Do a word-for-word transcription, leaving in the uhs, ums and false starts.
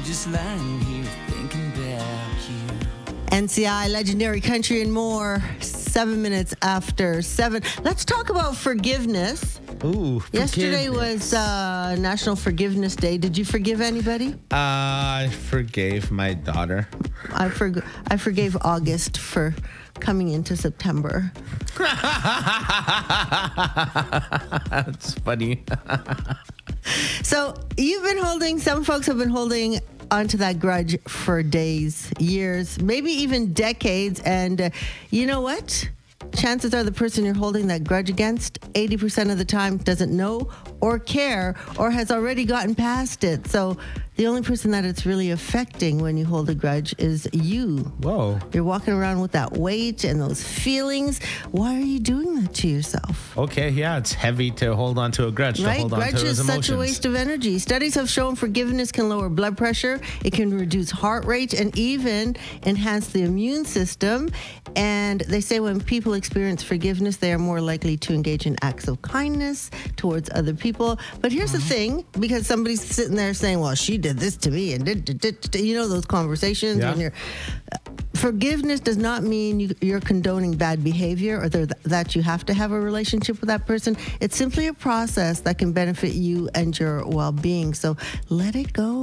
just lying here thinking about you. N C I, Legendary Country and more. Seven minutes after seven. Let's talk about forgiveness. Ooh, Yesterday forgiveness. was uh, National Forgiveness Day. Did you forgive anybody? I forgave my daughter. I forg- I forgave August for coming into September. That's funny. So you've been holding, some folks have been holding onto that grudge for days, years, maybe even decades. And uh, you know what? Chances are the person you're holding that grudge against eighty percent of the time doesn't know or care or has already gotten past it. So the only person that it's really affecting when you hold a grudge is you. Whoa. You're walking around with that weight and those feelings. Why are you doing that to yourself? Okay, yeah, it's heavy to hold on to a grudge, to Right? hold on Grudge to is those emotions. such a waste of energy. Studies have shown forgiveness can lower blood pressure, it can reduce heart rate, and even enhance the immune system. And they say when people experience forgiveness, they are more likely to engage in acts of kindness towards other people. But here's the thing, because somebody's sitting there saying, well, she did this to me, and did, did, did, did, you know those conversations Yeah. when you're... Forgiveness does not mean you, you're condoning bad behavior or th- that you have to have a relationship with that person. It's simply a process that can benefit you and your well-being. So let it go.